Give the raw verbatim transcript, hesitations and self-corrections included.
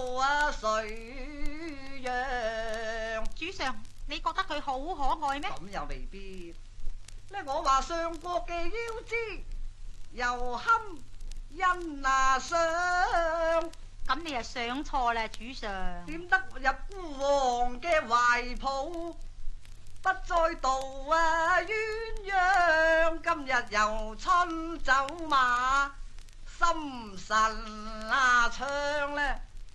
啊水樣。 主上，你覺得佢好可愛咩？ 咁又未必。呢我話上國嘅腰肢又堪欣啊賞。 咁你又想錯啦，主上。 點得入孤王嘅懷抱，不再度啊鴛鴦。今日由春走馬，心神啊唱呢。